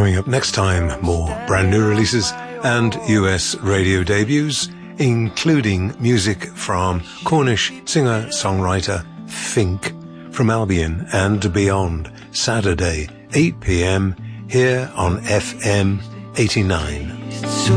Coming up next time, more brand new releases and US radio debuts, including music from Cornish singer-songwriter Fink from Albion and beyond, Saturday, 8 p.m, here on FM 89.